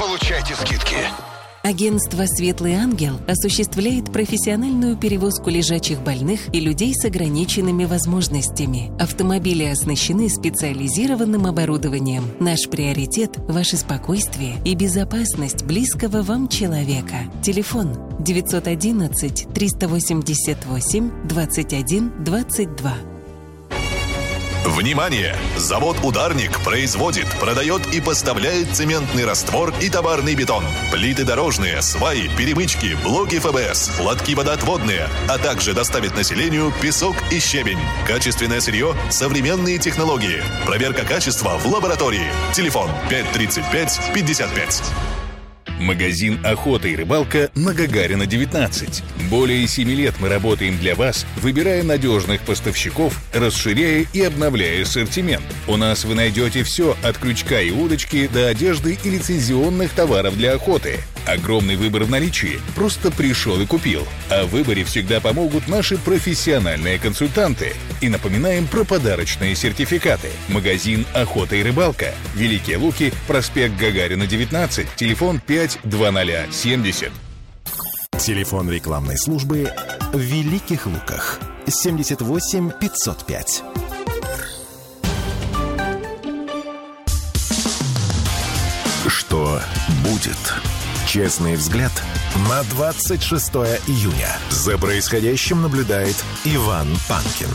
получайте скидки. Агентство «Светлый ангел» осуществляет профессиональную перевозку лежачих больных и людей с ограниченными возможностями. Автомобили оснащены специализированным оборудованием. Наш приоритет – ваше спокойствие и безопасность близкого вам человека. Телефон 911 388 21 22. Внимание! Завод «Ударник» производит, продает и поставляет цементный раствор и товарный бетон, плиты дорожные, сваи, перемычки, блоки ФБС, лотки водоотводные, а также доставит населению песок и щебень. Качественное сырье, современные технологии. Проверка качества в лаборатории. Телефон 535-55. Магазин «Охота и рыбалка» на Гагарина, 19. Более 7 лет мы работаем для вас, выбирая надежных поставщиков, расширяя и обновляя ассортимент. У нас вы найдете все от крючка и удочки до одежды и лицензионных товаров для охоты. Огромный выбор в наличии. Просто пришел и купил. О выборе всегда помогут наши профессиональные консультанты. И напоминаем про подарочные сертификаты. Магазин «Охота и рыбалка». Великие Луки, проспект Гагарина, 19. Телефон 52070. Телефон рекламной службы в Великих Луках. 78 505. Что будет? Честный взгляд на 26 июня. За происходящим наблюдает Иван Панкин.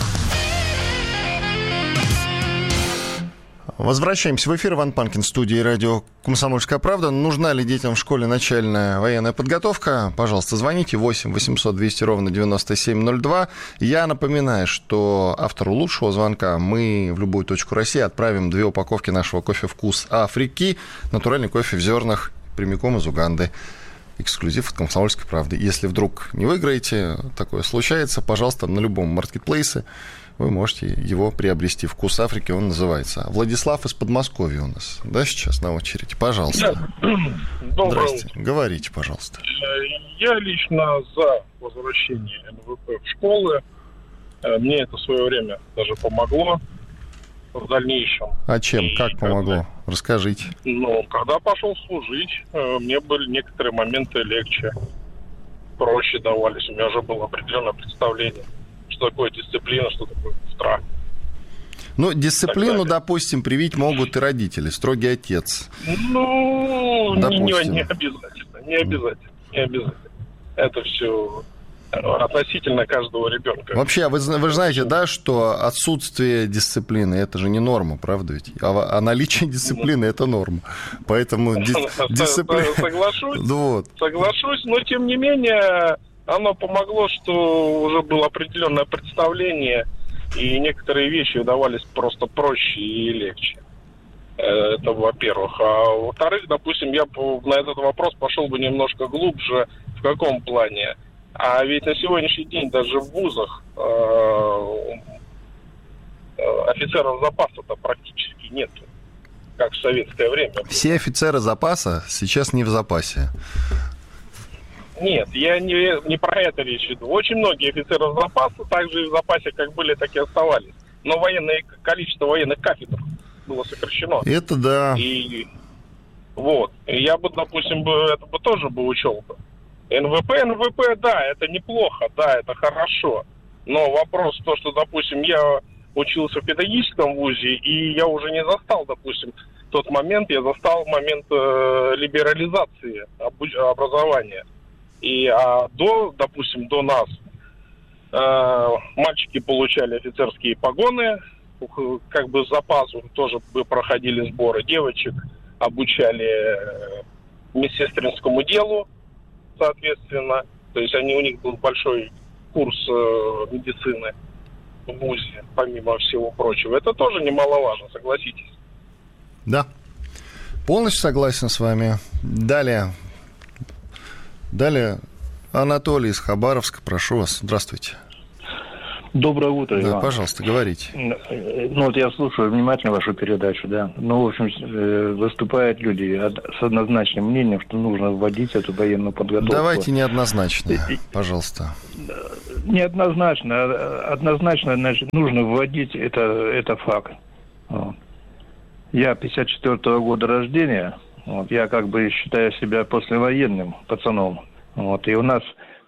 Возвращаемся в эфир. Иван Панкин, студии радио «Комсомольская правда». Нужна ли детям в школе начальная военная подготовка? Пожалуйста, звоните 8 800 200 ровно 9702. Я напоминаю, что автору лучшего звонка мы в любую точку России отправим 2 упаковки нашего кофе «Вкус Африки». Натуральный кофе в зернах прямиком из Уганды. Эксклюзив от «Комсомольской правды». Если вдруг не выиграете, такое случается, пожалуйста, на любом маркетплейсе вы можете его приобрести. «Вкус Африки» он называется. Владислав из Подмосковья у нас, да, сейчас на очереди. Пожалуйста. Здрасте. Говорите, пожалуйста. Я лично за возвращение НВП в школы. Мне это в свое время даже помогло в дальнейшем. А чем? Как помогло? Расскажите. Когда пошел служить, мне были некоторые моменты легче, проще давались. У меня уже было определенное представление, что такое дисциплина, что такое страх. Дисциплину, допустим, привить могут и родители, строгий отец. Не обязательно. Это все относительно каждого ребенка. Вообще, вы знаете, да, что отсутствие дисциплины – это же не норма, правда ведь? А наличие дисциплины – это норма. Поэтому дисциплина… Соглашусь, но тем не менее оно помогло, что уже было определенное представление, и некоторые вещи давались просто проще и легче. Это во-первых. А во-вторых, допустим, я на этот вопрос пошел бы немножко глубже. В каком плане? А ведь на сегодняшний день даже в вузах офицеров запаса-то практически нет, как в советское время. Все офицеры запаса сейчас не в запасе. Нет, я не про это речь иду. Очень многие офицеры запаса также и в запасе как были, так и оставались. Но количество военных кафедр было сокращено. Это да. И я бы, допустим, это бы тоже учел бы. НВП, да, это неплохо, да, это хорошо. Но вопрос в том, что, допустим, я учился в педагогическом вузе, и я уже не застал, допустим, тот момент, я застал момент либерализации образования. До нас мальчики получали офицерские погоны, как бы с запасу тоже проходили сборы. Девочек обучали медсестринскому делу, соответственно. То есть у них был большой курс медицины в вузе, помимо всего прочего. Это тоже немаловажно, согласитесь. Да, полностью согласен с вами. Далее Анатолий из Хабаровска, прошу вас. Здравствуйте. Доброе утро, Иван. Да, пожалуйста, говорите. Я слушаю внимательно вашу передачу, да. В общем, выступают люди с однозначным мнением, что нужно вводить эту военную подготовку. Давайте неоднозначно, пожалуйста. Неоднозначно. Однозначно, значит, нужно вводить, это факт. Я 54-го года рождения, Вот, я как бы считаю себя послевоенным пацаном. Вот, и у нас,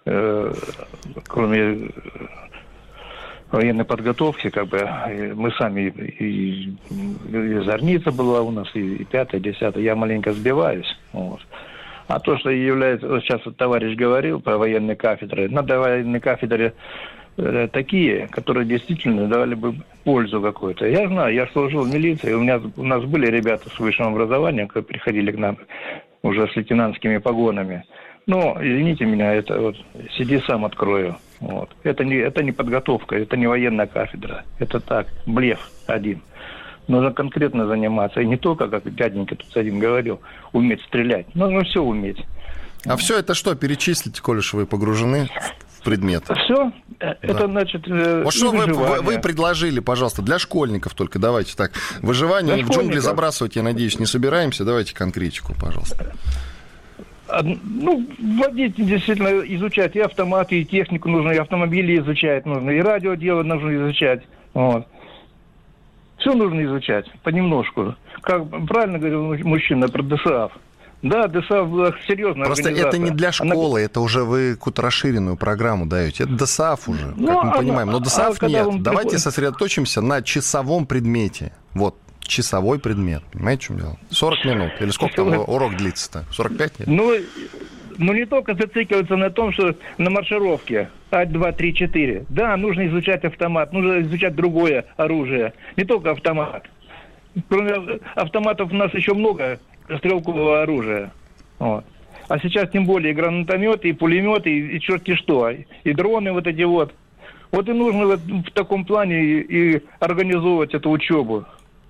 кроме военной подготовки, как бы, мы сами, и зорница была у нас, и 5-я, 10-я, я маленько сбиваюсь. Вот. А то, что является, вот сейчас вот товарищ говорил про военные кафедры, надо военные кафедры такие, которые действительно давали бы пользу какую-то. Я знаю, я служил в милиции, у нас были ребята с высшим образованием, которые приходили к нам уже с лейтенантскими погонами. Но, извините меня, это вот сиди сам открою. Вот. Это не подготовка, это не военная кафедра. Это так, блеф один. Нужно конкретно заниматься. И не только, как дяденька тут один говорил, уметь стрелять. Нужно все уметь. А все это что, перечислите, коли вы погружены в предмет? Все? Да. Это значит... Вот что вы предложили, пожалуйста, для школьников только, давайте так. Выживание в джунгли забрасывать, я надеюсь, не собираемся. Давайте конкретику, пожалуйста. Ну, водить действительно изучать и автоматы, и технику нужно, и автомобили изучать нужно, и радио дело нужно изучать. Вот. Все нужно изучать понемножку. Как правильно говорил мужчина про ДСАФ. Да, ДСАФ была серьезная просто организация. Это не для школы, это уже вы какую-то расширенную программу даете. Это ДСАФ уже, как мы понимаем. Но ДСАФ нет. Давайте сосредоточимся на часовом предмете. Вот. Часовой предмет. Понимаете, в чем дело? 40 минут. Или сколько там урок длится-то? 45 нет? Ну, не только зацикливаться на том, что на маршировке 1, 2, 3, 4. Да, нужно изучать автомат, нужно изучать другое оружие. Не только автомат. Кроме автоматов у нас еще много стрелкового оружия. Вот. А сейчас тем более и гранатометы, и пулеметы, и черти что. И дроны вот эти вот. Вот и нужно вот в таком плане и организовывать эту учебу.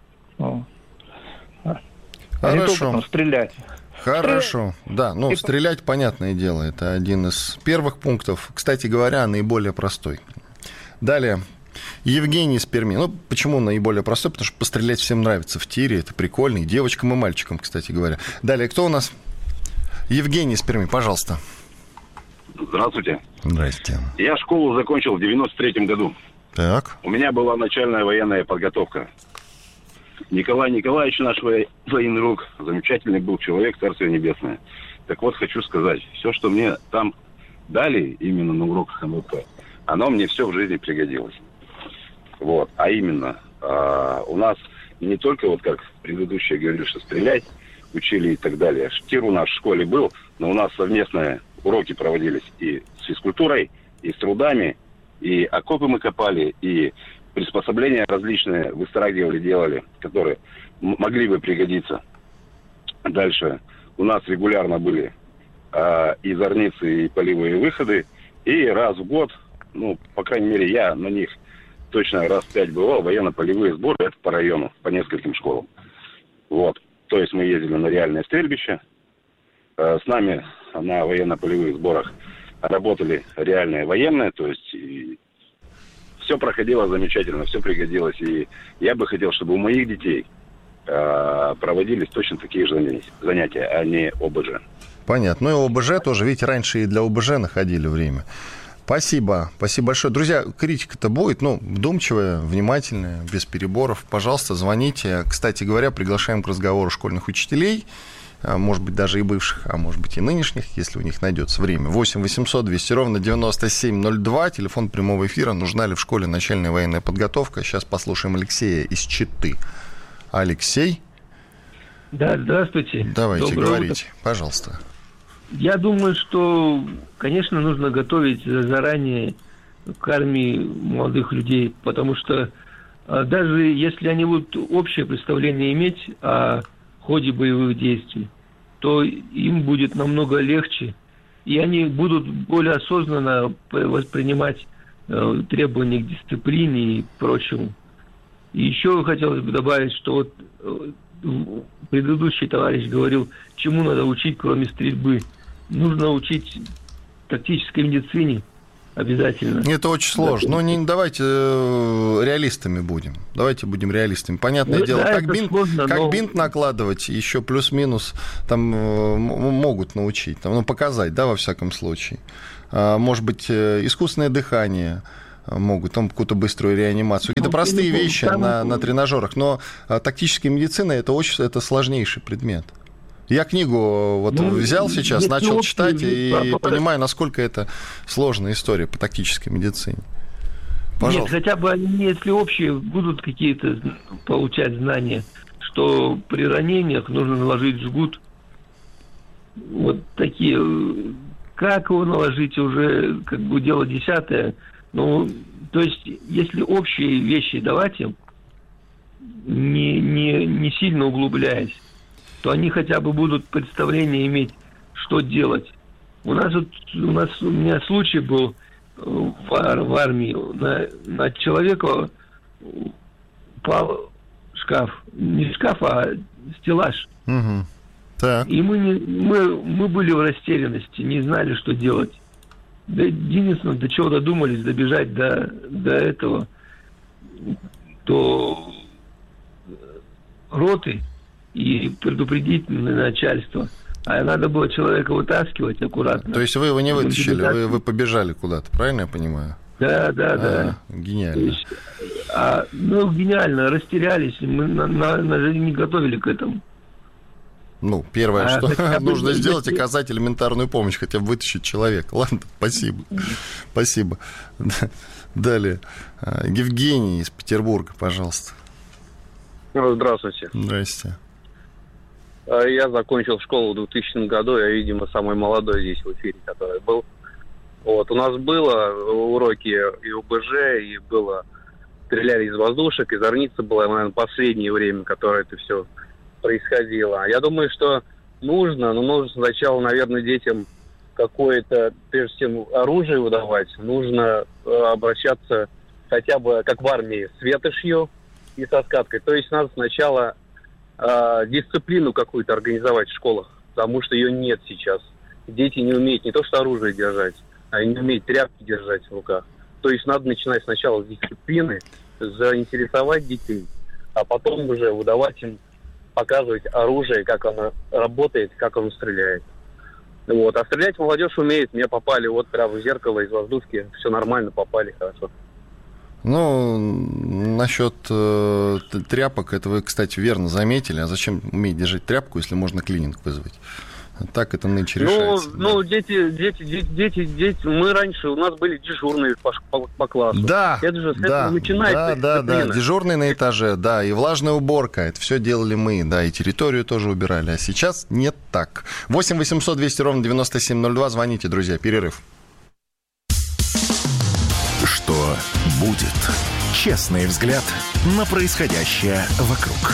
Хорошо. Не стрелять. Хорошо, да, ну, стрелять, понятное дело, это один из первых пунктов, кстати говоря, наиболее простой. Далее, Евгений из Перми. Ну, почему наиболее простой? Потому что пострелять всем нравится в тире, это прикольно, и девочкам, и мальчикам, кстати говоря. Далее, кто у нас? Евгений из Перми, пожалуйста. Здравствуйте. Здрасте. Я школу закончил в 93-м году. Так. У меня была начальная военная подготовка. Николай Николаевич, наш военрук, замечательный был человек, Царствие Небесное. Так вот, хочу сказать, все, что мне там дали, именно на уроках МВП, оно мне все в жизни пригодилось. Вот, а именно, у нас не только, вот как предыдущие говорили, что стрелять учили и так далее. Тир у нас в школе был, но у нас совместные уроки проводились и с физкультурой, и с трудами, и окопы мы копали, и приспособления различные выстраивали, делали, которые могли бы пригодиться. Дальше у нас регулярно были и зорницы, и полевые выходы. И раз в год, ну, по крайней мере, я на них точно раз 5 бывал, военно-полевые сборы, это по району, по нескольким школам. Вот. То есть мы ездили на реальное стрельбище. С нами на военно-полевых сборах работали реальные военные, то есть... Все проходило замечательно, все пригодилось. И я бы хотел, чтобы у моих детей проводились точно такие же занятия, а не ОБЖ. Понятно. Ну и ОБЖ тоже, видите, раньше и для ОБЖ находили время. Спасибо. Спасибо большое. Друзья, критика-то будет, ну, вдумчивая, внимательная, без переборов. Пожалуйста, звоните. Кстати говоря, приглашаем к разговору школьных учителей. Может быть, даже и бывших, а может быть, и нынешних, если у них найдется время. 8 800 200 ровно 9702, телефон прямого эфира. Нужна ли в школе начальная военная подготовка? Сейчас послушаем Алексея из Читы. Алексей? Да, здравствуйте. Давайте, говорите, пожалуйста. Я думаю, что, конечно, нужно готовить заранее к армии молодых людей, потому что даже если они будут общее представление иметь о ходе боевых действий, то им будет намного легче, и они будут более осознанно воспринимать требования к дисциплине и прочему. И еще хотелось бы добавить, что вот предыдущий товарищ говорил, чему надо учить, кроме стрельбы. Нужно учить тактической медицине обязательно. Это очень сложно. Но не, давайте реалистами будем. Давайте будем реалистами. Понятное дело, да, как бинт накладывать, еще плюс-минус там могут научить, там, ну, показать, да, во всяком случае. Может быть, искусственное дыхание могут, там какую-то быструю реанимацию. Какие-то простые вещи на тренажерах. Но тактическая медицина это сложнейший предмет. Я книгу взял сейчас, начал читать и понимаю, насколько это сложная история по тактической медицине. Пожалуйста. Нет, хотя бы они, если общие, будут какие-то получать знания, что при ранениях нужно наложить жгут. Вот такие. Как его наложить, уже как бы дело десятое. Ну, то есть, если общие вещи давать им, не сильно углубляясь, то они хотя бы будут представление иметь, что делать. У меня случай был в армии. На человека упал шкаф. Не шкаф, а стеллаж. Угу. Так. И мы были в растерянности, не знали, что делать. Да, единственное, до чего додумались добежать до этого, до роты и предупредить начальство. А надо было человека вытаскивать аккуратно. То есть вы его не вытащили, вы побежали куда-то, правильно я понимаю? Да. Гениально. Есть, гениально, растерялись, мы не готовили к этому. Ну, первое, что нужно сделать, оказать элементарную помощь, хотя бы вытащить человека. Ладно, спасибо. Спасибо. Далее. Евгений из Петербурга, пожалуйста. Здравствуйте. Здрасте. Я закончил школу в 2000 году, я, видимо, самый молодой здесь в эфире, который был. Вот, у нас было уроки и ОБЖ, и было стреляли из воздушек, и зорница была, наверное, последнее время, которое это все происходило. Я думаю, что нужно сначала, наверное, детям какое-то, прежде всего, оружие выдавать. Нужно обращаться хотя бы, как в армии, с ветошью и со скаткой. То есть надо сначала дисциплину какую-то организовать в школах, потому что ее нет сейчас. Дети не умеют не то что оружие держать, а не умеют тряпки держать в руках. То есть надо начинать сначала с дисциплины, заинтересовать детей, а потом уже выдавать им, показывать оружие, как оно работает, как оно стреляет. Вот. А стрелять молодежь умеет. Мне попали вот прямо в зеркало из воздушки. Все нормально, попали хорошо. Ну, насчет тряпок, это вы, кстати, верно заметили. А зачем уметь держать тряпку, если можно клининг вызвать? Так это нынче решается. Дети, мы раньше, у нас были дежурные по классу. Да, это же с этого начинается. Да, дежурные на этаже, да, и влажная уборка, это все делали мы, да, и территорию тоже убирали, а сейчас нет так. 8 800 200 ровно 9702, звоните, друзья, перерыв. Что будет? Честный взгляд на происходящее вокруг.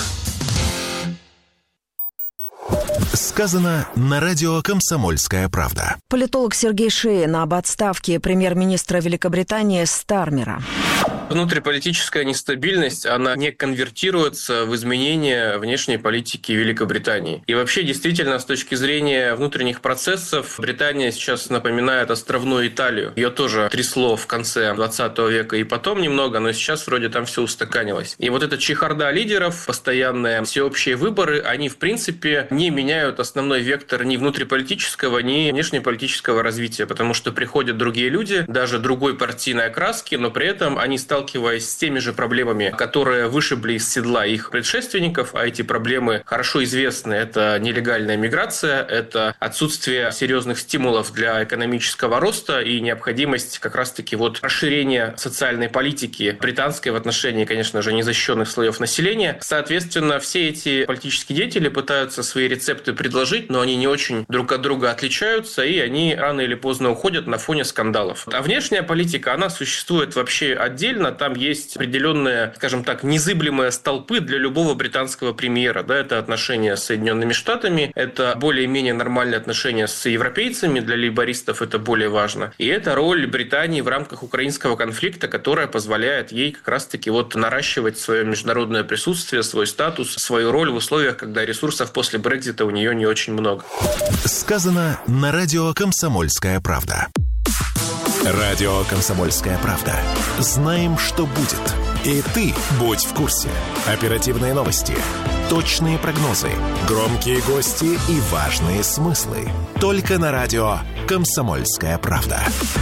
Сказано на радио «Комсомольская правда». Политолог Сергей Шеин об отставке премьер-министра Великобритании Стармера. Внутриполитическая нестабильность, она не конвертируется в изменения внешней политики Великобритании. И вообще, действительно, с точки зрения внутренних процессов, Британия сейчас напоминает островную Италию. Ее тоже трясло в конце 20 века и потом немного, но сейчас вроде там все устаканилось. И вот эта чехарда лидеров, постоянные всеобщие выборы, они, в принципе, не меняют основной вектор ни внутриполитического, ни внешнеполитического развития, потому что приходят другие люди, даже другой партийной окраски, но при этом они сталкиваясь с теми же проблемами, которые вышибли из седла их предшественников, а эти проблемы хорошо известны. Это нелегальная миграция, это отсутствие серьезных стимулов для экономического роста и необходимость как раз-таки вот расширения социальной политики британской в отношении, конечно же, незащищенных слоев населения. Соответственно, все эти политические деятели пытаются свои рецепты предложить, но они не очень друг от друга отличаются, и они рано или поздно уходят на фоне скандалов. А внешняя политика, она существует вообще отдельно. Там есть определенные, скажем так, незыблемые столпы для любого британского премьера. Да, это отношения с Соединенными Штатами, это более-менее нормальные отношения с европейцами, для лейбористов это более важно. И это роль Британии в рамках украинского конфликта, которая позволяет ей как раз-таки вот наращивать свое международное присутствие, свой статус, свою роль в условиях, когда ресурсов после Брексита у нее не очень много. Сказано на радио «Комсомольская правда». Радио «Комсомольская правда». Знаем, что будет. И ты будь в курсе. Оперативные новости, точные прогнозы, громкие гости и важные смыслы. Только на радио «Комсомольская правда».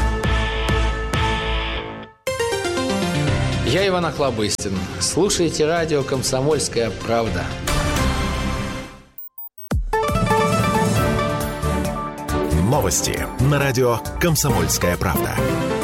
Я Иван Охлобыстин. Слушайте радио «Комсомольская правда». Новости на радио «Комсомольская правда».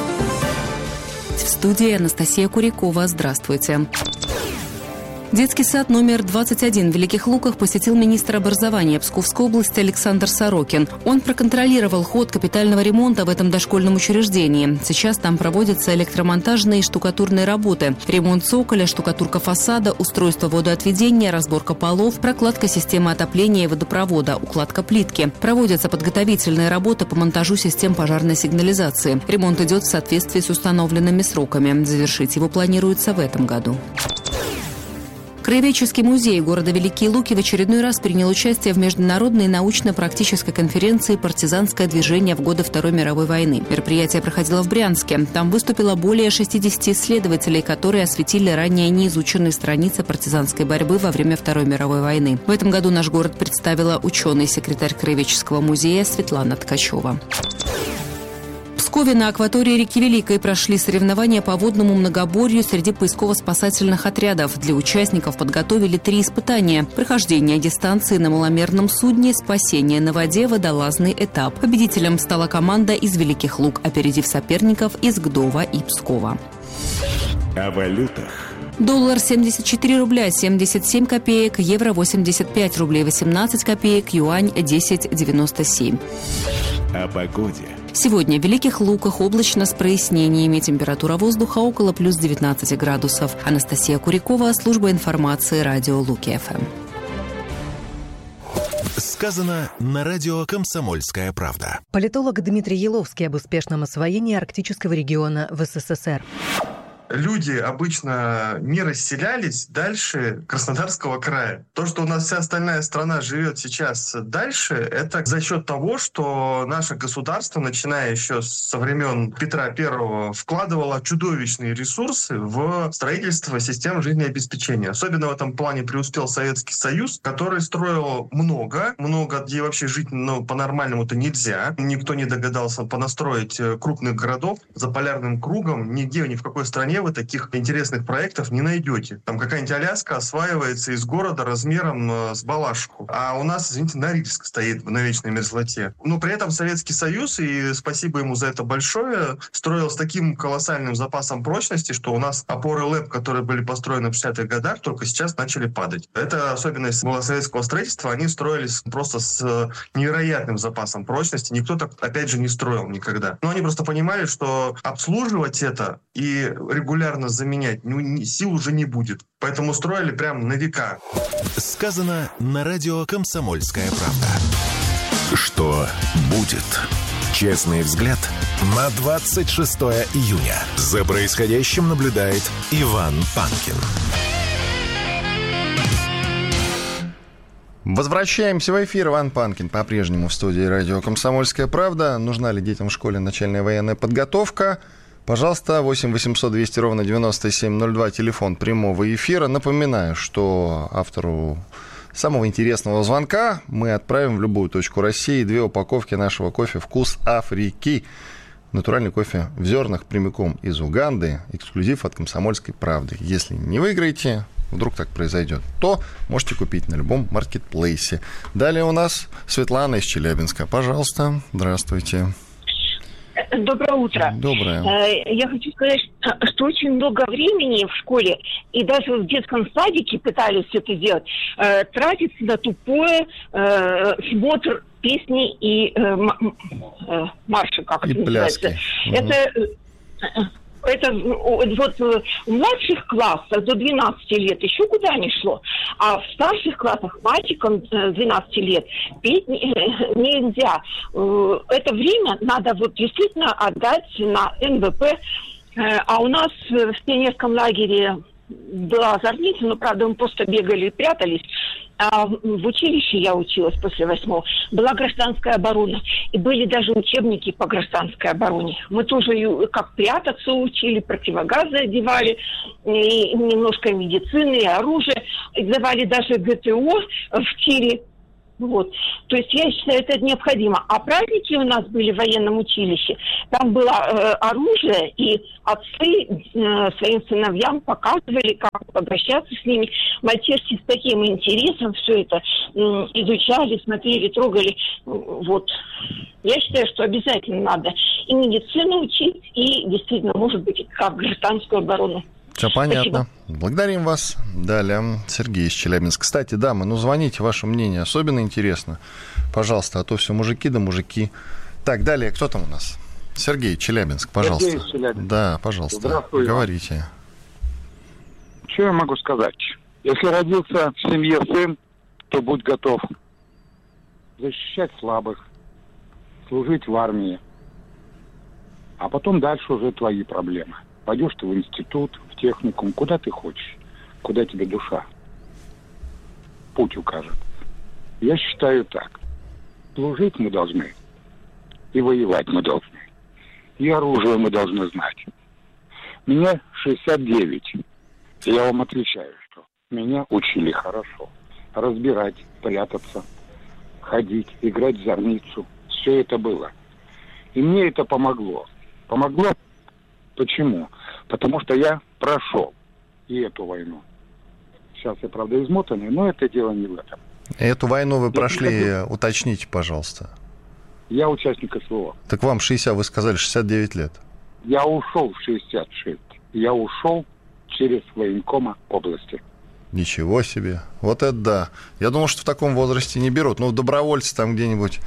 В студии Анастасия Курякова. Здравствуйте. Детский сад номер 21 в Великих Луках посетил министр образования Псковской области Александр Сорокин. Он проконтролировал ход капитального ремонта в этом дошкольном учреждении. Сейчас там проводятся электромонтажные и штукатурные работы. Ремонт цоколя, штукатурка фасада, устройство водоотведения, разборка полов, прокладка системы отопления и водопровода, укладка плитки. Проводятся подготовительные работы по монтажу систем пожарной сигнализации. Ремонт идет в соответствии с установленными сроками. Завершить его планируется в этом году. Краеведческий музей города Великие Луки в очередной раз принял участие в международной научно-практической конференции «Партизанское движение в годы Второй мировой войны». Мероприятие проходило в Брянске. Там выступило более 60 исследователей, которые осветили ранее неизученные страницы партизанской борьбы во время Второй мировой войны. В этом году наш город представила ученый-секретарь Краеведческого музея Светлана Ткачева. В Пскове на акватории реки Великой прошли соревнования по водному многоборью среди поисково-спасательных отрядов. Для участников подготовили 3 испытания: прохождение дистанции на маломерном судне, спасение на воде, водолазный этап. Победителем стала команда из Великих Лук, опередив соперников из Гдова и Пскова. О валютах. Доллар 74 рубля 77 копеек, евро 85 рублей 18 копеек, юань 10,97. О погоде. Сегодня в Великих Луках облачно с прояснениями. Температура воздуха около плюс 19 градусов. Анастасия Курякова, служба информации, радио Луки-ФМ. Сказано на радио «Комсомольская правда». Политолог Дмитрий Еловский об успешном освоении арктического региона в СССР. Люди обычно не расселялись дальше Краснодарского края. То, что у нас вся остальная страна живет сейчас дальше, это за счет того, что наше государство, начиная еще со времен Петра I, вкладывало чудовищные ресурсы в строительство систем жизнеобеспечения. Особенно в этом плане преуспел Советский Союз, который строил много, где вообще жить по-нормальному-то нельзя. Никто не догадался понастроить крупных городов за полярным кругом. Нигде, ни в какой стране вы таких интересных проектов не найдете. Там какая-нибудь Аляска осваивается из города размером с Балашиху. А у нас, извините, Норильск стоит на вечной мерзлоте. Но при этом Советский Союз, и спасибо ему за это большое, строил с таким колоссальным запасом прочности, что у нас опоры ЛЭП, которые были построены в 60-х годах, только сейчас начали падать. Это особенность была советского строительства. Они строились просто с невероятным запасом прочности. Никто так, опять же, не строил никогда. Но они просто понимали, что обслуживать это и регулярно заменять сил уже не будет. Поэтому строили прям на века. Сказано на радио «Комсомольская правда». Что будет? Честный взгляд на 26 июня. За происходящим наблюдает Иван Панкин. Возвращаемся в эфир. Иван Панкин по-прежнему в студии радио «Комсомольская правда». Нужна ли детям в школе начальная военная подготовка? Пожалуйста, 8 800 200 ровно 9702, телефон прямого эфира. Напоминаю, что автору самого интересного звонка мы отправим в любую точку России 2 упаковки нашего кофе «Вкус Африки». Натуральный кофе в зернах прямиком из Уганды. Эксклюзив от «Комсомольской правды». Если не выиграете, вдруг так произойдет, то можете купить на любом маркетплейсе. Далее у нас Светлана из Челябинска. Пожалуйста, здравствуйте. Доброе утро. Доброе. Я хочу сказать, что очень много времени в школе, и даже в детском садике пытались это делать, тратится на тупое смотр песни и марши, как и это называется. Это вот в младших классах до 12 лет еще куда ни шло, а в старших классах мальчикам 12 лет петь нельзя. Это время надо вот действительно отдать на НВП. А у нас в пионерском лагере была зорница, но, правда, мы просто бегали и прятались. А в училище я училась после 8-го. Была гражданская оборона. И были даже учебники по гражданской обороне. Мы тоже как прятаться учили, противогазы одевали, и немножко медицины, и оружие. Давали даже ГТО в тире. Вот. То есть я считаю, это необходимо. А праздники у нас были в военном училище. Там было оружие, и отцы своим сыновьям показывали, как обращаться с ними. Мальчишки с таким интересом все это изучали, смотрели, трогали. Вот. Я считаю, что обязательно надо и медицину учить, и действительно, может быть, как гражданскую оборону. Все понятно. Спасибо. Благодарим вас. Далее Сергей из Челябинска. Кстати, дамы, звоните, ваше мнение особенно интересно. Пожалуйста, а то все мужики да мужики. Так, далее, кто там у нас? Сергей, Челябинск, пожалуйста. Сергей из Челябинска. Да, пожалуйста. Здравствуйте. Говорите. Что я могу сказать? Если родился в семье сын, то будь готов защищать слабых, служить в армии. А потом дальше уже твои проблемы. Пойдешь ты в институт, в техникум, куда ты хочешь, куда тебе душа путь укажет. Я считаю так. Служить мы должны, и воевать мы должны. И оружие мы должны знать. Мне 69. И я вам отвечаю, что меня учили хорошо. Разбирать, прятаться, ходить, играть в зорницу. Все это было. И мне это помогло. Помогло почему? Потому что я прошел и эту войну. Сейчас я, правда, измотанный, но это дело не в этом. Эту войну вы прошли, уточните, пожалуйста. Я участник СВО. Так вам 60, вы сказали, 69 лет. Я ушел в 66. Я ушел через военкома области. Ничего себе. Вот это да. Я думал, что в таком возрасте не берут. Добровольцы там где-нибудь...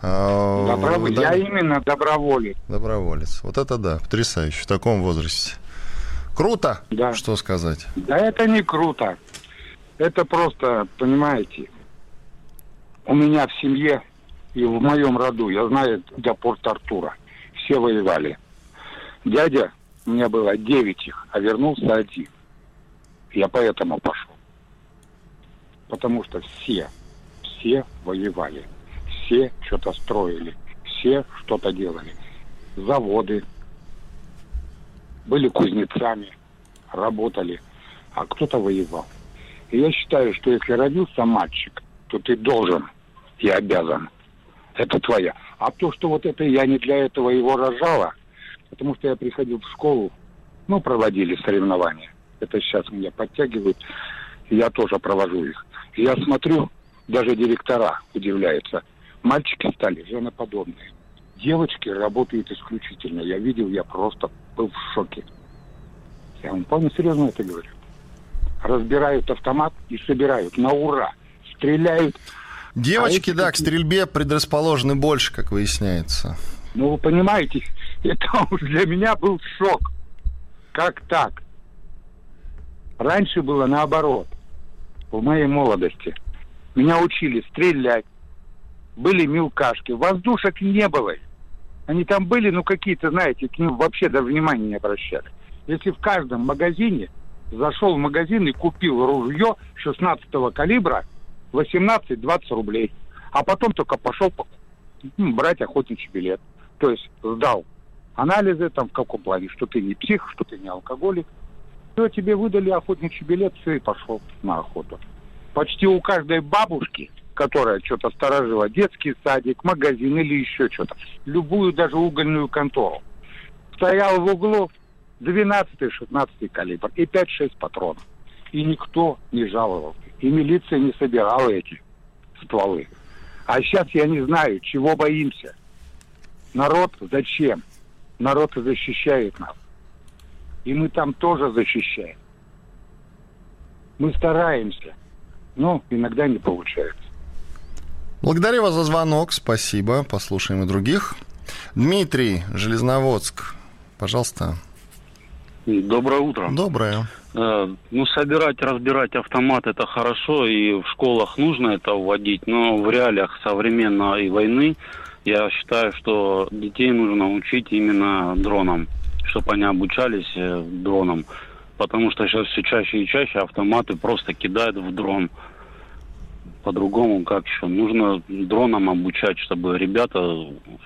Я именно доброволец. Доброволец. Вот это да, потрясающе. В таком возрасте. Круто, да. Что сказать. Да это не круто. Это просто, понимаете, у меня в семье и в моем роду, я знаю, до Порт-Артура, все воевали. Дядя, у меня было 9 их, а вернулся 1. Я поэтому пошел. Потому что все воевали. Все что-то строили. Все что-то делали. Заводы. Были кузнецами. Работали. А кто-то воевал. И я считаю, что если родился мальчик, то ты должен и обязан. Это твоя. А то, что вот это я не для этого его рожала, потому что я приходил в школу, проводили соревнования. Это сейчас меня подтягивают, и я тоже провожу их. И я смотрю, даже директора удивляются. Мальчики стали женоподобные. Девочки работают исключительно. Я видел, я просто был в шоке. Я вам вполне серьезно это говорю. Разбирают автомат и собирают на ура. Стреляют. Девочки, к стрельбе предрасположены больше, как выясняется. Вы понимаете, это уж для меня был шок. Как так? Раньше было наоборот. В моей молодости. Меня учили стрелять. Были мелкашки. Воздушек не было. Они там были, какие-то, знаете, к ним вообще даже внимания не обращали. Если в каждом магазине зашел в магазин и купил ружье 16-го калибра 18-20 рублей. А потом только пошел брать охотничий билет. То есть сдал анализы в каком плане, что ты не псих, что ты не алкоголик. Все, тебе выдали охотничий билет, все, и пошел на охоту. Почти у каждой бабушки, которая что-то сторожила, детский садик, магазин или еще что-то, любую даже угольную контору, стоял в углу 12-16 калибр и 5-6 патронов. И никто не жаловался. И милиция не собирала эти стволы. А сейчас я не знаю, чего боимся. Народ зачем? Народ защищает нас. И мы там тоже защищаем. Мы стараемся, но иногда не получается. Благодарю вас за звонок, спасибо. Послушаем и других. Дмитрий, Железноводск, пожалуйста. Доброе утро. Доброе. Собирать, разбирать автомат — это хорошо, и в школах нужно это вводить, но в реалиях современной войны я считаю, что детей нужно учить именно дронам, чтобы они обучались дронам, потому что сейчас все чаще и чаще автоматы просто кидают в дрон. По-другому как еще? Нужно дронам обучать, чтобы ребята...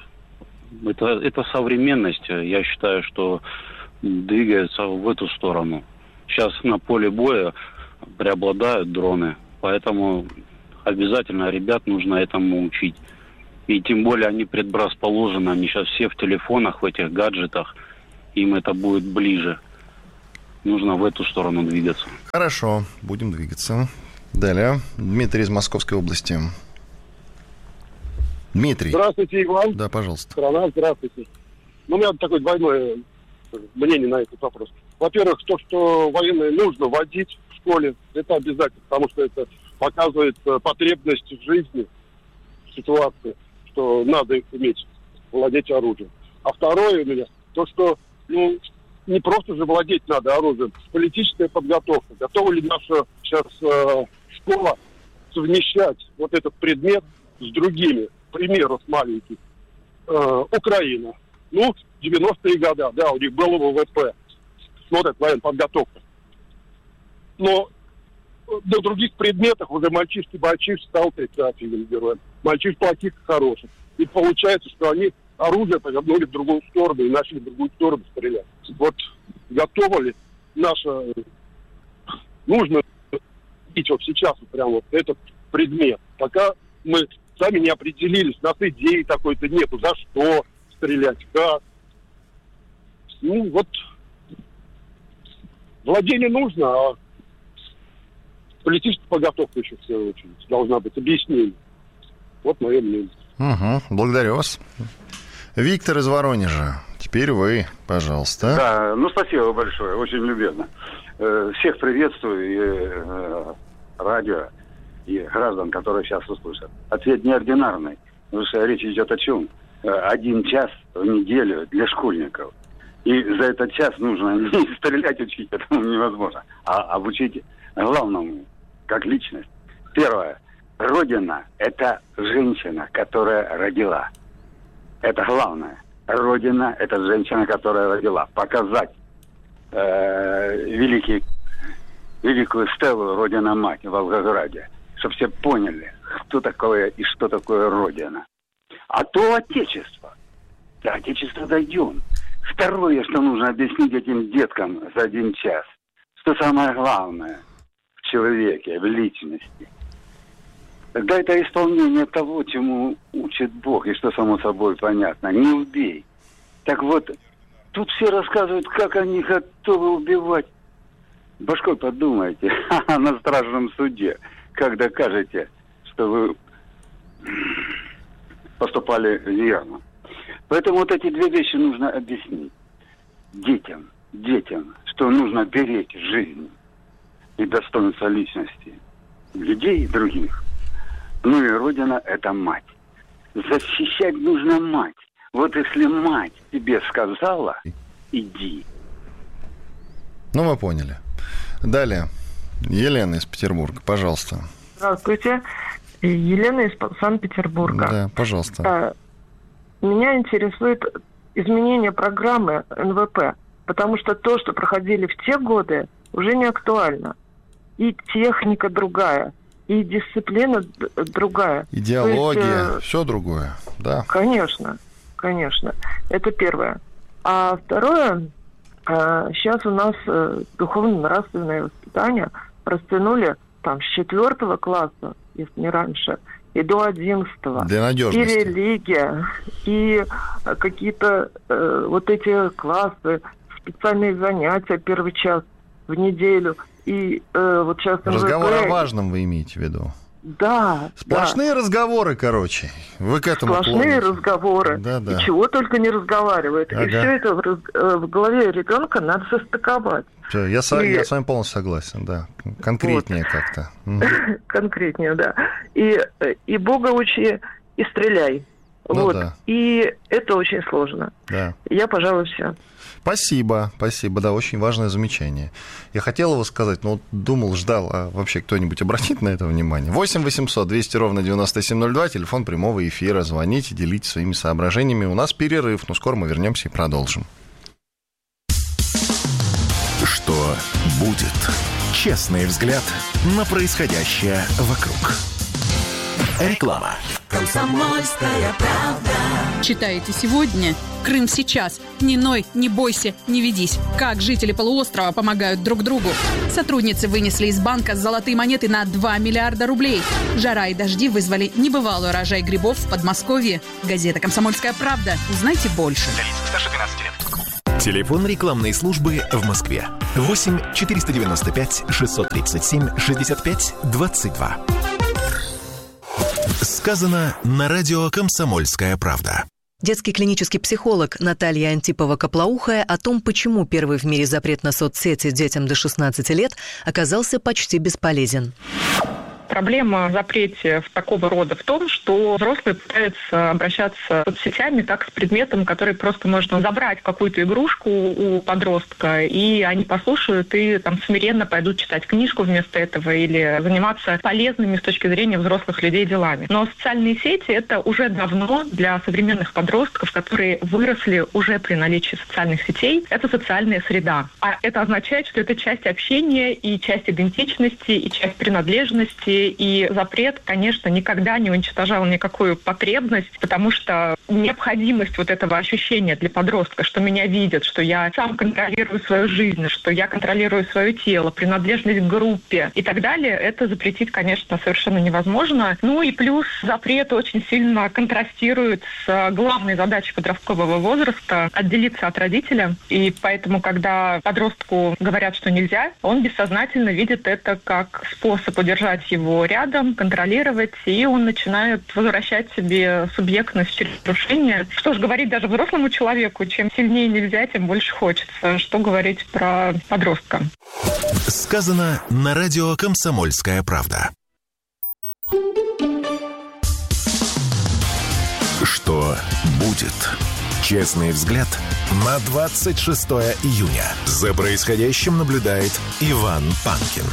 Это современность, я считаю, что двигается в эту сторону. Сейчас на поле боя преобладают дроны, поэтому обязательно ребят нужно этому учить. И тем более они предрасположены, они сейчас все в телефонах, в этих гаджетах, им это будет ближе. Нужно в эту сторону двигаться. Хорошо, будем двигаться. Далее, Дмитрий из Московской области. Дмитрий. Здравствуйте, Иван. Да, пожалуйста. Страна, здравствуйте. У меня такое двойное мнение на этот вопрос. Во-первых, то, что военные нужно вводить в школе, это обязательно, потому что это показывает потребность в жизни, в ситуации, что надо уметь владеть оружием. А второе у меня, то, что не просто же владеть надо оружием, политическая подготовка. Готова ли наша сейчас школа совмещать вот этот предмет с другими? К примеру, с маленьких. Украина. 90-е годы, да, у них было ВВП. Смотрят, военная подготовка. Но на других предметах уже мальчишки стал отрицательным героем. Мальчишки плохих и хороших. И получается, что они оружие повернули в другую сторону и начали в другую сторону стрелять. Вот готово ли наша... Нужно видеть вот сейчас вот прям вот этот предмет. Пока мы сами не определились, у нас идеи такой-то нету, за что стрелять, как. Вот владение нужно, а политическая подготовка еще в первую очередь должна быть, объяснение. Вот мое мнение. Угу, благодарю вас. Виктор из Воронежа. Теперь вы, пожалуйста. Да, спасибо большое, очень любезно. Всех приветствую, и радио, и граждан, которые сейчас услышат. Ответ неординарный, потому что речь идет о чем? 1 час в неделю для школьников. И за этот час нужно не стрелять учить, это невозможно, а обучить главному, как личность. Первое. Родина – это женщина, которая родила. Это главное. Родина – это женщина, которая родила. Показать великую стелу Родина-Мать в Волгограде, чтобы все поняли, кто такое и что такое Родина. А то Отечество. До Отечества дойдем. Второе, что нужно объяснить этим деткам за 1 час, что самое главное в человеке, в личности. Тогда это исполнение того, чему учит Бог, и что само собой понятно. Не убей. Так вот, тут все рассказывают, как они готовы убивать. Башкой подумайте на страшном суде, как докажете, что вы поступали верно. Поэтому вот эти 2 вещи нужно объяснить детям, что нужно беречь жизнь и достоинство личности людей и других. И Родина – это мать. Защищать нужно мать. Вот если мать тебе сказала, иди. Мы поняли. Далее. Елена из Петербурга, пожалуйста. Здравствуйте. Елена из Санкт-Петербурга. Да, пожалуйста. Меня интересует изменение программы НВП, потому что то, что проходили в те годы, уже не актуально. И техника другая, и дисциплина другая. Идеология, все другое, да. Конечно. Это первое. А второе, сейчас у нас духовно-нравственное воспитание растянули с 4 класса, если не раньше, и до 11-го. Для надежности. И религия, и какие-то вот эти классы, специальные занятия 1 час в неделю. И вот сейчас... Разговор о важном вы имеете в виду? Да. Сплошные разговоры, короче. Вы к этому Сплошные разговоры. Да. И чего только не разговаривают. Ага. И все это в голове ребенка надо состыковать. Все, я с вами полностью согласен, да. Конкретнее как-то. Конкретнее, да. И Бога учи, и стреляй. Да. И это очень сложно. Да. Я, пожалуй, все. Спасибо, да, очень важное замечание. Я хотел его сказать, но думал, ждал, а вообще кто-нибудь обратит на это внимание? 8 800 200 ровно 9702, телефон прямого эфира, звоните, делитесь своими соображениями. У нас перерыв, но скоро мы вернемся и продолжим. Что будет? Честный взгляд на происходящее вокруг. Реклама. Комсомольская правда. Читаете сегодня? Крым сейчас. Не ной, не бойся, не ведись. Как жители полуострова помогают друг другу. Сотрудницы вынесли из банка золотые монеты на 2 миллиарда рублей. Жара и дожди вызвали небывалый урожай грибов в Подмосковье. Газета «Комсомольская правда». Узнайте больше. Для лиц старше 12 лет. Телефон рекламной службы в Москве. 8 495 637 65 22. Сказано на радио «Комсомольская правда». Детский клинический психолог Наталья Антипова-Коплоухая о том, почему первый в мире запрет на соцсети детям до 16 лет оказался почти бесполезен. Проблема в запрете такого рода в том, что взрослые пытаются обращаться с соцсетями как с предметом, который просто можно забрать какую-то игрушку у подростка, и они послушают и там смиренно пойдут читать книжку вместо этого или заниматься полезными с точки зрения взрослых людей делами. Но социальные сети — это уже давно для современных подростков, которые выросли уже при наличии социальных сетей, это социальная среда. А это означает, что это часть общения и часть идентичности, и часть принадлежности. И запрет, конечно, никогда не уничтожал никакую потребность, потому что необходимость вот этого ощущения для подростка, что меня видят, что я сам контролирую свою жизнь, что я контролирую свое тело, принадлежность к группе и так далее, это запретить, конечно, совершенно невозможно. Ну и плюс запрет очень сильно контрастирует с главной задачей подросткового возраста — отделиться от родителя. И поэтому, когда подростку говорят, что нельзя, он бессознательно видит это как способ удержать его рядом, контролировать, и он начинает возвращать себе субъектность через нарушение. Что ж говорить даже взрослому человеку, чем сильнее нельзя, тем больше хочется. Что говорить про подростка? Сказано на радио «Комсомольская правда». Что будет? Честный взгляд на 26 июня. За происходящим наблюдает Иван Панкин.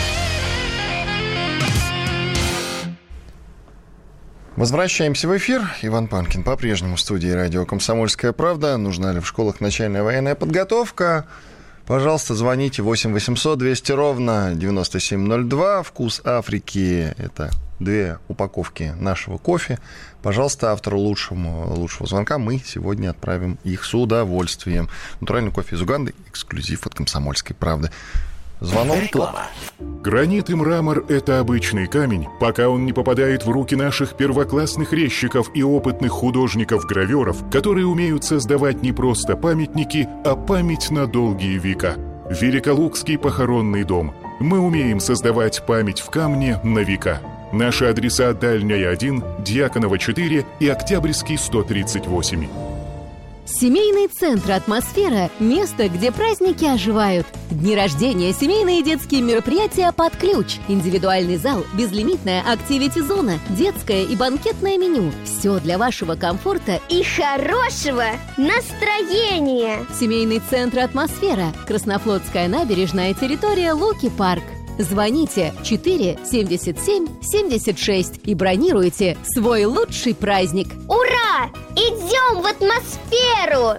Возвращаемся в эфир. Иван Панкин по-прежнему в студии радио «Комсомольская правда». Нужна ли в школах начальная военная подготовка? Пожалуйста, звоните 8 800 200 ровно 9702. Вкус Африки – это 2 упаковки нашего кофе. Пожалуйста, автору лучшего звонка мы сегодня отправим их с удовольствием. Натуральный кофе из Уганды, эксклюзив от «Комсомольской правды». Звонок. Реклама. Гранит и мрамор – это обычный камень, пока он не попадает в руки наших первоклассных резчиков и опытных художников-гравёров, которые умеют создавать не просто памятники, а память на долгие века. Великолукский похоронный дом. Мы умеем создавать память в камне на века. Наши адреса: Дальняя 1, Дьяконова 4 и Октябрьский 138. Семейный центр «Атмосфера» – место, где праздники оживают. Дни рождения, семейные и детские мероприятия под ключ. Индивидуальный зал, безлимитная активити-зона, детское и банкетное меню. Все для вашего комфорта и хорошего настроения. Семейный центр «Атмосфера». Краснофлотская набережная, территория Луки-парк. Звоните 4 77 76 и бронируйте свой лучший праздник. Ура! Идем в атмосферу!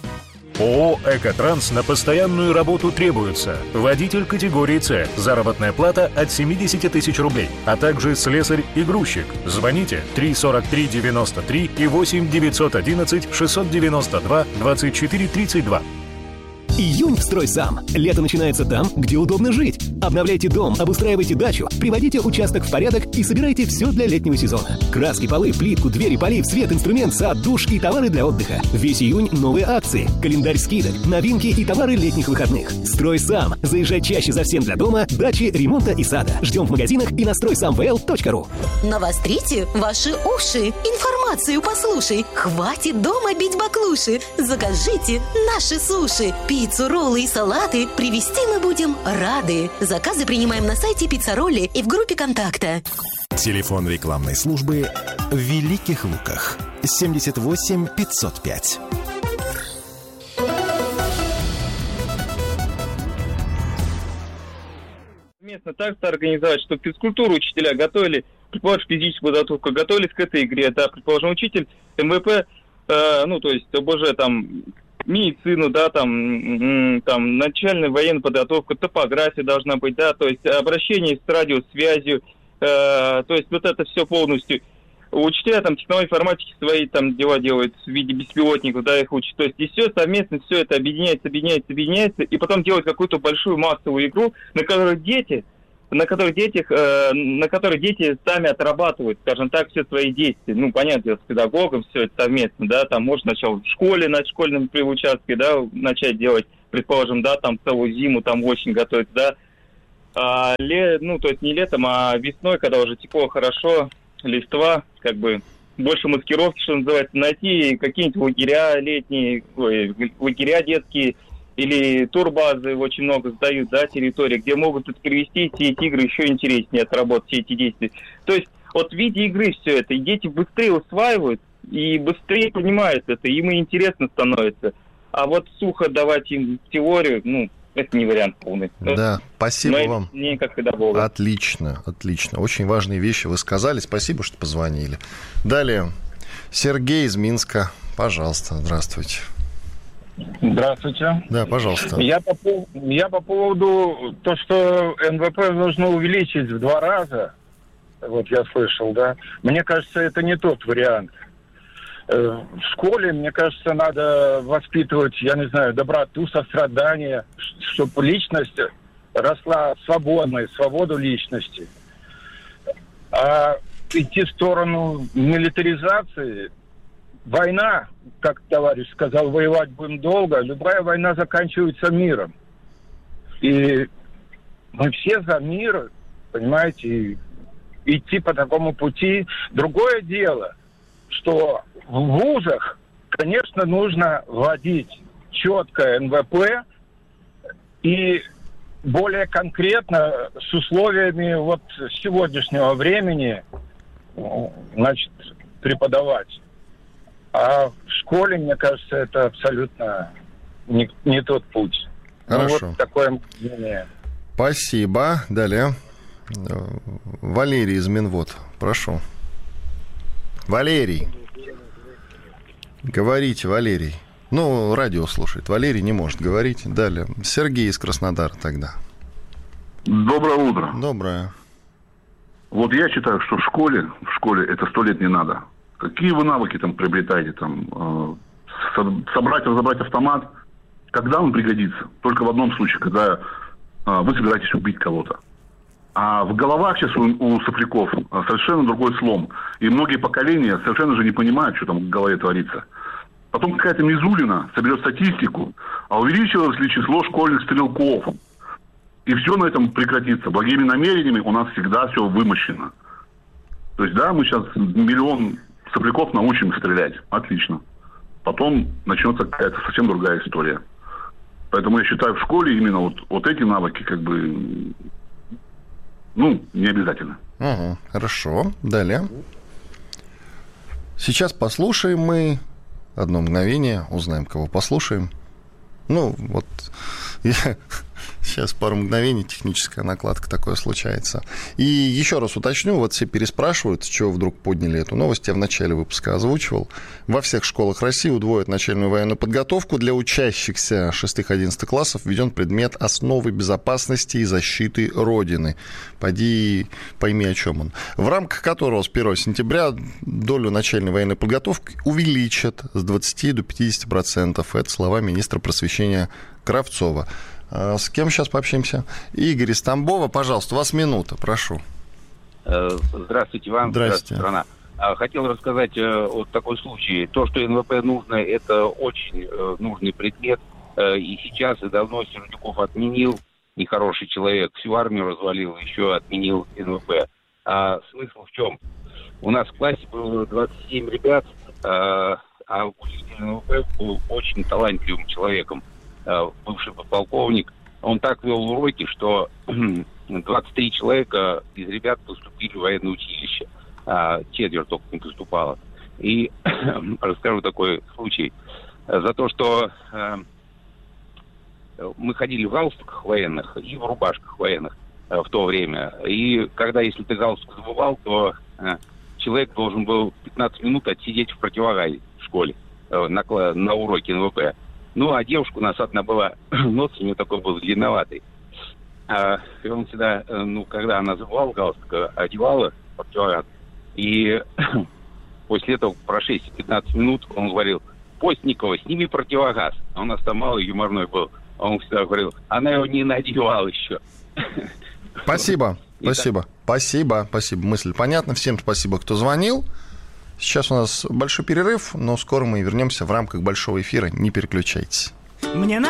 ООО «Экотранс» на постоянную работу требуется. Водитель категории «С». Заработная плата от 70 тысяч рублей. А также слесарь и грузчик. Звоните 343 93 и 8 911 692 24 32. Июнь в «Стройсам». Лето начинается там, где удобно жить. Обновляйте дом, обустраивайте дачу, приводите участок в порядок и собирайте все для летнего сезона. Краски, полы, плитку, двери, полив, свет, инструмент, сад, душ и товары для отдыха. Весь июнь новые акции, календарь скидок, новинки и товары летних выходных. «Стройсам». Заезжай чаще за всем для дома, дачи, ремонта и сада. Ждем в магазинах и на стройсамвл.ру. Навострите ваши уши. Информацию послушай. Хватит дома бить баклуши. Закажите наши суши. Пиццу, роллы и салаты привезти мы будем рады. Заказы принимаем на сайте Пиццаролли и в группе контакта. Телефон рекламной службы в Великих Луках 78 505. Местно так-то организовать, чтобы физкультуру учителя готовили, предположим, физическую подготовку, готовились к этой игре, да, предположим, учитель МВП, то есть ОБЖ, там, медицину, да, там начальная военная подготовка, топография должна быть, да, то есть обращение с радиосвязью, то есть вот это все полностью. Учителя там технологии информатики свои там дела делают в виде беспилотников, да, их учат. То есть и все совместно, все это объединяется, и потом делают какую-то большую массовую игру, на которой дети сами отрабатывают, скажем так, все свои действия. Ну, понятно, с педагогом все это совместно, да, там можно сначала в школе, на школьном участке, да, начать делать, предположим, да, там целую зиму, там осень готовить, да. То есть не летом, а весной, когда уже тепло, хорошо, листва, как бы больше маскировки, что называется, найти какие-нибудь лагеря летние, лагеря детские или турбазы очень много сдают, да, территории, где могут перевести все эти игры еще интереснее отработать все эти действия. То есть вот в виде игры все это, и дети быстрее усваивают и быстрее понимают это, им и интересно становится. А вот сухо давать им теорию, ну, это не вариант полный. Да, спасибо вам. Не как педагога. Отлично, отлично. Очень важные вещи вы сказали. Спасибо, что позвонили. Далее. Сергей из Минска. Пожалуйста, здравствуйте. Здравствуйте. Да, пожалуйста. Я по поводу того, что НВП должно увеличить в 2 раза, вот я слышал, да, мне кажется, это не тот вариант. В школе, мне кажется, надо воспитывать, я не знаю, доброту, сострадание, чтобы личность росла свободной, свободу личности. А идти в сторону милитаризации, война, как товарищ сказал, воевать будем долго, любая война заканчивается миром. И мы все за мир, понимаете, и идти по такому пути. Другое дело, что в вузах, конечно, нужно вводить четкое НВП и более конкретно с условиями вот сегодняшнего времени, значит, преподавать. А в школе, мне кажется, это абсолютно не тот путь. Хорошо. Ну, вот такое мнение. Спасибо. Далее. Валерий из Минвод. Прошу. Валерий. Говорите, Валерий. Ну, радио слушает. Валерий не может говорить. Далее. Сергей из Краснодара тогда. Доброе утро. Доброе. Вот я считаю, что в школе это 100 лет не надо. Какие вы навыки там приобретаете? Там, собрать, разобрать автомат. Когда он пригодится? Только в одном случае, когда вы собираетесь убить кого-то. А в головах сейчас у сопляков совершенно другой слом. И многие поколения совершенно же не понимают, что там в голове творится. Потом какая-то Мизулина соберет статистику, а увеличилось ли число школьных стрелков. И все на этом прекратится. Благими намерениями у нас всегда все вымощено. То есть, да, мы сейчас 1 миллион сопляков научим стрелять. Отлично. Потом начнется какая-то совсем другая история. Поэтому я считаю, в школе именно вот эти навыки как бы... Ну, не обязательно. Угу, хорошо. Далее. Сейчас послушаем мы. Одно мгновение. Узнаем, кого послушаем. Ну, вот я... Сейчас пару мгновений, техническая накладка, такое случается. И еще раз уточню, вот все переспрашивают, с чего вдруг подняли эту новость. Я в начале выпуска озвучивал. Во всех школах России удвоят начальную военную подготовку. Для учащихся 6-11 классов введен предмет «Основы безопасности и защиты Родины». Пойми, о чем он. В рамках которого с 1 сентября долю начальной военной подготовки увеличат с 20 до 50%. Это слова министра просвещения Кравцова. С кем сейчас пообщаемся? Игорь из Тамбова, пожалуйста, у вас минута, прошу. Здравствуйте вам, здравствуйте, страна. Хотел рассказать вот такой случай. То, что НВП нужно, это очень нужный предмет. И сейчас, и давно Сердюков отменил, нехороший человек, всю армию развалил, еще отменил НВП. А смысл в чем? У нас в классе было 27 ребят, а учитель НВП был очень талантливым человеком. Бывший подполковник, он так вел уроки, что 23 человека из ребят поступили в военное училище, а четверть только не поступало. И расскажу такой случай. За то, что мы ходили в галстуках военных и в рубашках военных в то время. И когда, если ты галстук забывал, то человек должен был 15 минут отсидеть в противогазе в школе на уроке НВП. Ну, а девушка у нас одна была, нос у нее такой был длинноватый. И он всегда, когда она забывала галстук, одевала противогаз. И после этого, прошли 15 минут, он говорил: Постникова, сними противогаз. А у нас там малый юморной был. Он всегда говорил: она его не надевала еще. Спасибо. Спасибо. Мысль понятна. Всем спасибо, кто звонил. Сейчас у нас большой перерыв, но скоро мы вернемся в рамках большого эфира. Не переключайтесь. Мне